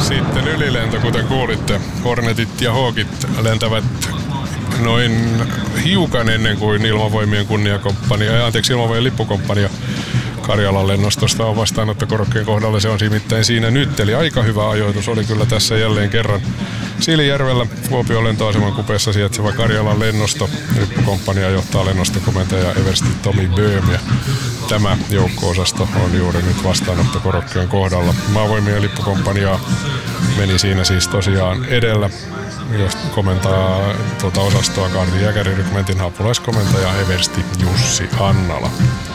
Sitten ylilento, kuten kuulitte. Hornetit ja Hawkit lentävät noin hiukan ennen kuin Ilmavoimien Ilmavoimien lippukomppania Karjalan lennostosta on vastaanottokorokkeen kohdalla. Se on nimittäin siinä nyt, eli aika hyvä ajoitus oli kyllä tässä jälleen kerran. Siilijärvellä Kuopion lentoaseman kupeessa sijaitseva Karjalan lennosto. Lippukomppania johtaa lennostokomentaja eversti Tomi Böhm, ja tämä joukko-osasto on juuri nyt vastaanottokorokkeen kohdalla. Maavoimien lippukomppania meni siinä siis tosiaan edellä, jos komentaa tuota osastoa Kaarti-Jäkärirykmentin apulaiskomentaja eversti Jussi Annala.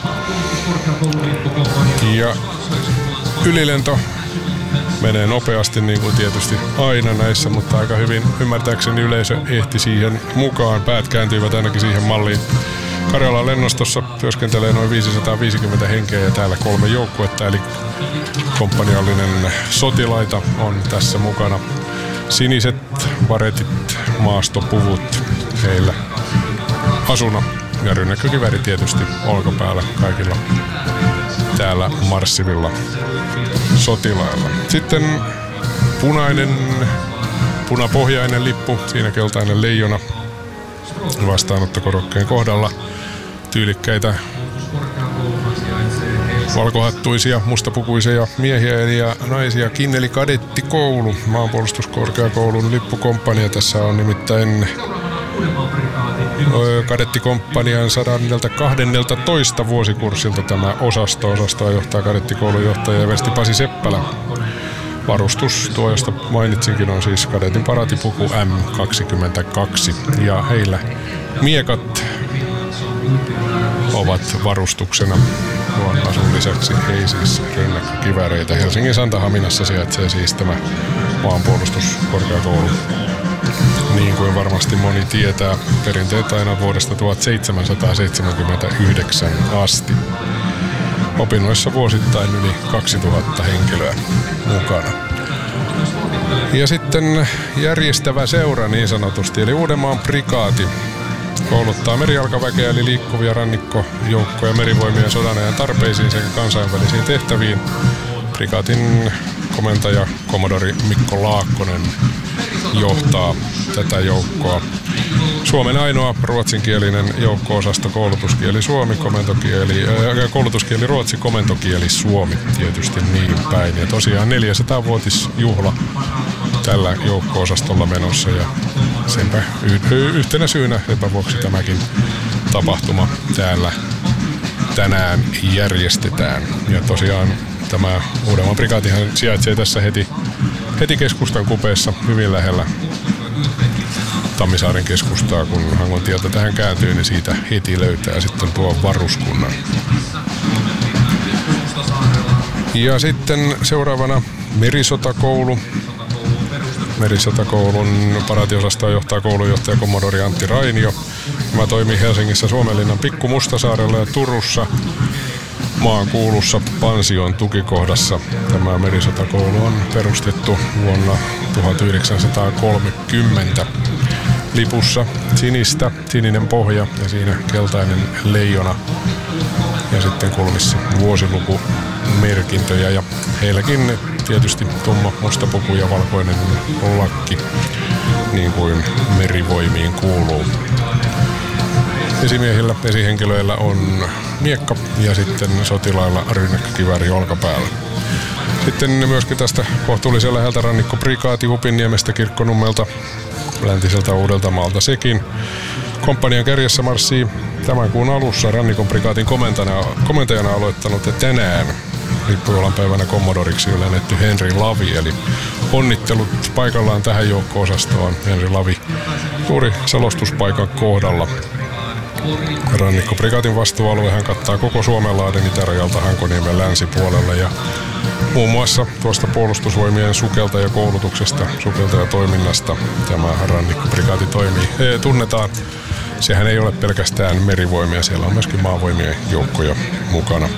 Ja ylilento menee nopeasti niin kuin tietysti aina näissä, mutta aika hyvin ymmärtääkseni yleisö ehti siihen mukaan. Päät kääntyivät ainakin siihen malliin. Karjalan lennostossa työskentelee noin 550 henkeä ja täällä 3 joukkuetta, eli komppaniallinen sotilaita on tässä mukana. Siniset varetit, maastopuvut heillä asuna ja rynnäkkökivääri tietysti olkapäällä kaikilla täällä marssivilla sotilailla. Sitten punapohjainen lippu, siinä keltainen leijona vastaanottokorokkeen kohdalla. Tyylikkäitä valkohattuisia, mustapukuisia miehiä ja naisia. Kinneli kadettikoulu, maanpuolustuskorkeakoulun lippukomppania. Tässä on nimittäin kadettikomppanian 112 vuosikurssilta tämä osasto. Osastoa johtaa kadettikoulun johtaja eversti Pasi Seppälä. Varustus, tuo josta mainitsinkin, on siis kadetin paraatipuku M22 ja heillä miekat ovat varustuksena. Tuon asun lisäksi ei siis rynnäkkökivääreitä. Helsingin Santahaminassa sijaitsee siis tämä maanpuolustuskorkeakoulu. Niin kuin varmasti moni tietää, perinteet aina vuodesta 1779 asti. Opinnoissa vuosittain yli 2000 henkilöä mukana. Ja sitten järjestävä seura niin sanotusti, eli Uudenmaan prikaati, kouluttaa merijalkaväkeä eli liikkuvia rannikkojoukkoja merivoimien sodanajan tarpeisiin sekä kansainvälisiin tehtäviin. Prikaatin komentaja Commodori Mikko Laakkonen johtaa tätä joukkoa. Suomen ainoa ruotsinkielinen joukko-osasto, koulutuskieli Suomi, koulutuskieli Ruotsi, komentokieli Suomi, tietysti niin päin. Ja tosiaan 400-vuotisjuhla tällä joukko-osastolla menossa ja senpä yhtenä syynä senpä vuoksi tämäkin tapahtuma täällä tänään järjestetään. Ja tosiaan tämä Uudenmaan prikaatihan sijaitsee tässä heti keskustan kupeessa hyvin lähellä Tammisaaren keskustaa, kun Hangon tieltä tähän kääntyy, niin siitä heti löytää sitten tuon varuskunnan. Ja sitten seuraavana merisotakoulu. Merisotakoulun paraatiosastoa johtaa koulujohtaja Commodori Antti Rainio. Tämä toimii Helsingissä Suomenlinnan Pikku Mustasaarella ja Turussa maan kuulussa Pansion tukikohdassa. Tämä merisotakoulu on perustettu vuonna 1930. Lipussa sininen pohja ja siinä keltainen leijona ja sitten kulmissa vuosilukumerkintöjä ja heilläkin tietysti tumma musta puku ja valkoinen lakki niin kuin merivoimiin kuuluu. Esimiehillä, esihenkilöillä on miekka ja sitten sotilailla rynnäkkökivääri olkapäällä. Sitten myöskin tästä kohtuullisen läheltä rannikkoprikaati Upinniemestä Kirkkonummelta, läntiseltä Uudeltamaalta sekin. Komppanian kärjessä marssii tämän kuun alussa rannikon prikaatin komentajana aloittanut ja tänään lippujuhlan päivänä kommodoriksi ylennetty Henri Lavi, eli onnittelut paikallaan tähän joukko-osastoon. Henri Lavi juuri selostuspaikan kohdalla. Rannikkoprikaatin vastuualuehan kattaa koko Suomenlahden itärajalta Hankoniemen länsipuolelle ja muun muassa tuosta puolustusvoimien sukeltajakoulutuksesta, sukeltajatoiminnasta tämä rannikkoprikaati tunnetaan. Sehän ei ole pelkästään merivoimia, siellä on myöskin maavoimien joukkoja mukana.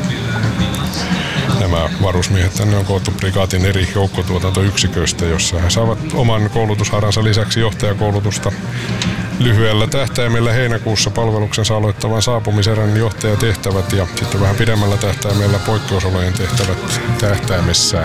Nämä varusmiehet tänne on koottu prikaatin eri joukkotuotantoyksiköistä, jossa he saavat oman koulutusharansa lisäksi johtajakoulutusta lyhyellä tähtäimellä heinäkuussa palveluksensa aloittavan saapumiserän johtajatehtävät ja sitten vähän pidemmällä tähtäimellä poikkeusolojen tehtävät tähtäimessään.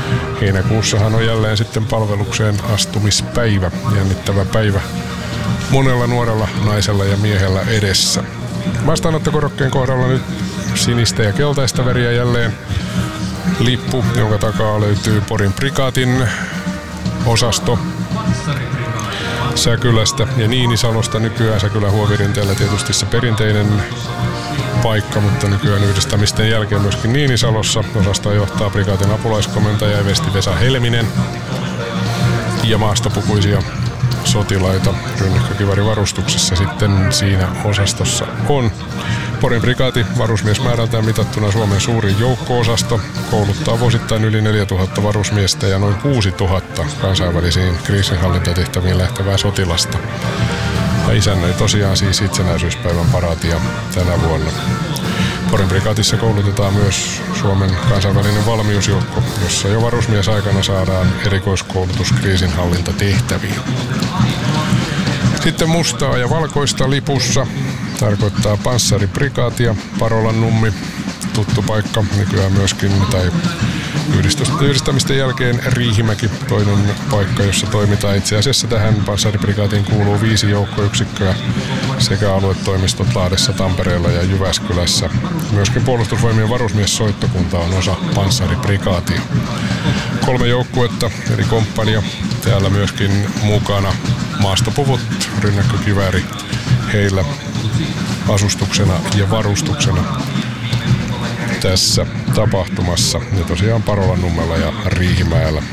Heinäkuussahan on jälleen sitten palvelukseen astumispäivä, jännittävä päivä monella nuorella naisella ja miehellä edessä. Vastaanottokorokkeen kohdalla nyt sinistä ja keltaista väriä jälleen lippu, jonka takaa löytyy Porin prikaatin osasto Säkylästä ja Niinisalosta. Nykyään Säkylän Huovirinteellä tietysti se perinteinen paikka, mutta nykyään yhdistämisten jälkeen myöskin Niinisalossa. Osastoa johtaa prikaatin apulaiskomentaja Evesti Vesa Helminen ja maastopukuisia sotilaita rynnäkkökiväärivarustuksessa sitten siinä osastossa on. Porin prikaati varusmiesmäärältään mitattuna Suomen suurin joukko-osasto kouluttaa vuosittain yli 4000 varusmiestä ja noin 6000 kansainvälisiin kriisinhallintatehtäviin lähtevää sotilasta. Ja isännöi tosiaan siis itsenäisyyspäivän paraatia tänä vuonna. Porin prikaatissa koulutetaan myös Suomen kansainvälinen valmiusjoukko, jossa jo varusmiesaikana saadaan erikoiskoulutus kriisinhallintatehtäviin. Sitten mustaa ja valkoista lipussa tarkoittaa panssariprikaatia, Parolan nummi, tuttu paikka nykyään myöskin, tai yhdistämisten jälkeen Riihimäki, toinen paikka, jossa toimitaan. Itse asiassa tähän panssariprikaatiin kuuluu 5 joukkoyksikköä sekä aluetoimistot Lahdessa, Tampereella ja Jyväskylässä. Myöskin puolustusvoimien varusmiessoittokunta on osa panssariprikaatia. 3 joukkuetta, eli komppania, täällä myöskin mukana. Maastopuvut, rynnäkkökivääri heillä asustuksena ja varustuksena tässä tapahtumassa. Ja tosiaan Parolan nummella ja Riihimäellä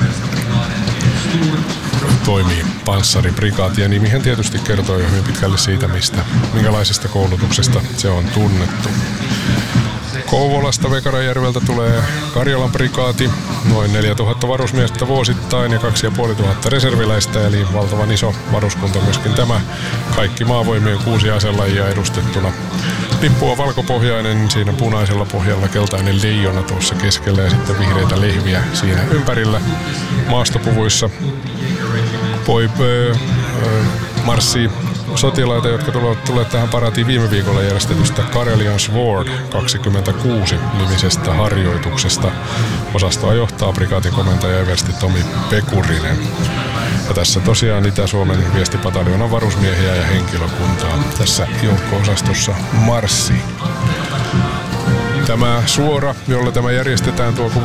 toimii panssariprikaati. Ja nimihän tietysti kertoo jo hyvin pitkälle siitä, minkälaisesta koulutuksesta se on tunnettu. Kouvolasta Vekarajärveltä tulee Karjalan prikaati, noin 4000 varusmiestä vuosittain ja 2500 reserviläistä, eli valtavan iso varuskunta myöskin tämä. Kaikki maavoimien 6 aselajia edustettuna. Lippu on valkopohjainen, siinä punaisella pohjalla keltainen leijona tuossa keskellä ja sitten vihreitä lehviä siinä ympärillä. Maastopuvuissa marssii sotilaita, jotka tulevat tähän paraatiin viime viikolla järjestetystä Karelian Sword 26 nimisestä harjoituksesta. Osastoa johtaa prikaatin komentaja eversti Tomi Pekurinen. Ja tässä tosiaan Itä-Suomen viestipataljoonan varusmiehiä ja henkilökuntaa tässä joukko-osastossa marssii. Tämä suora, jolla tämä järjestetään, tuo